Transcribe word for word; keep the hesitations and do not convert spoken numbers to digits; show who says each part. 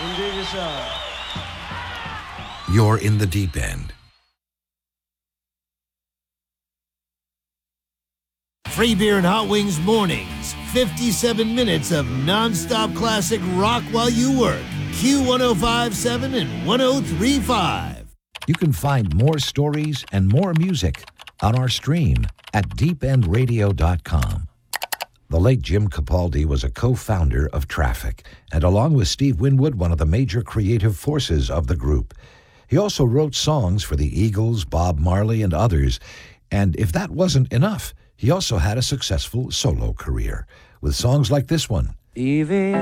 Speaker 1: Hindi siya.
Speaker 2: You're in the deep end.
Speaker 3: Free beer and hot wings mornings. fifty-seven minutes of nonstop classic rock while you work. Q one oh five point seven and one oh three point five.
Speaker 2: You can find more stories and more music on our stream at deep end radio dot com. The late Jim Capaldi was a co-founder of Traffic, and along with Steve Winwood, one of the major creative forces of the group. He also wrote songs for the Eagles, Bob Marley, and others. And if that wasn't enough, he also had a successful solo career with songs like this one.
Speaker 1: Evie.